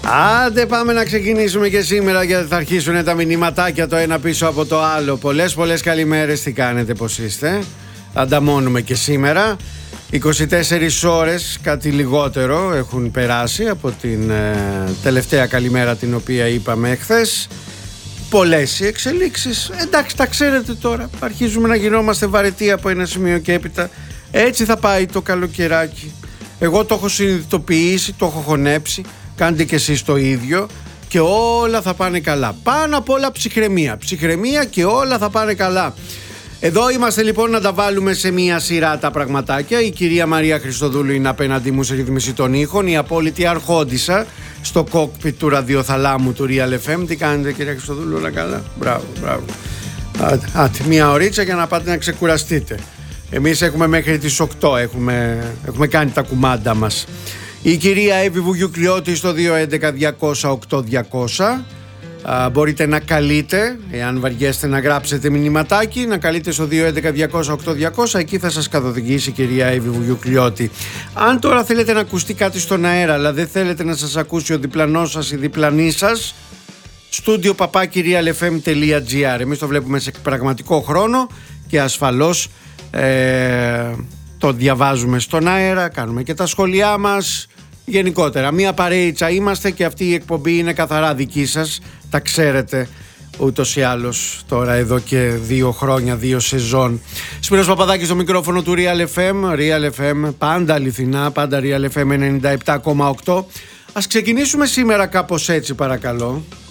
Άντε πάμε να ξεκινήσουμε και σήμερα, γιατί θα αρχίσουν τα μηνυματάκια το ένα πίσω από το άλλο. Πολλές καλημέρες, τι κάνετε, πως είστε? Ανταμώνουμε και σήμερα. 24 ώρες, κάτι λιγότερο, έχουν περάσει από την τελευταία καλημέρα την οποία είπαμε εχθές. Πολλές οι εξελίξεις, εντάξει, τα ξέρετε τώρα. Αρχίζουμε να γινόμαστε βαρετοί από ένα σημείο και έπειτα. Έτσι θα πάει το καλοκαιράκι. Εγώ το έχω συνειδητοποιήσει, το έχω χωνέψει. Κάντε και εσείς το ίδιο και όλα θα πάνε καλά. Πάνω απ' όλα ψυχραιμία και όλα θα πάνε καλά. Εδώ είμαστε λοιπόν να τα βάλουμε σε μία σειρά τα πραγματάκια. Η κυρία Μαρία Χριστοδούλου είναι απέναντί μου σε ρύθμιση των ήχων, η απόλυτη αρχόντισσα στο κόκπιτ του ραδιοθαλάμου του Real FM. Τι κάνετε κυρία Χριστοδούλου, όλα καλά? Μπράβο. Άτε, μία ωρίτσα για να πάτε να ξεκουραστείτε. Εμείς έχουμε μέχρι τις 8, έχουμε κάνει τα κουμάντα μας. Η κυρία Εύη Βουγιουκλιώτη στο 211-200-8200. Μπορείτε να καλείτε, εάν βαριέστε να γράψετε μηνυματάκι, να καλείτε στο 211-200-8200. Εκεί θα σας καθοδηγήσει η κυρία Εύη Βουγιουκλιώτη. Αν τώρα θέλετε να ακουστεί κάτι στον αέρα, αλλά δεν θέλετε να σας ακούσει ο διπλανός σας ή διπλανή σας, studio@realfm.gr. Εμείς το βλέπουμε σε πραγματικό χρόνο και ασφαλώς το διαβάζουμε στον αέρα, κάνουμε και τα σχόλιά μας. Γενικότερα, μία παρέιτσα είμαστε και αυτή η εκπομπή είναι καθαρά δική σας. Τα ξέρετε ούτως ή άλλως τώρα εδώ και 2 χρόνια, 2 σεζόν. Σπύρος Παπαδάκης στο μικρόφωνο του Real FM, πάντα αληθινά, πάντα Real FM 97,8. Ας ξεκινήσουμε σήμερα κάπως έτσι, παρακαλώ.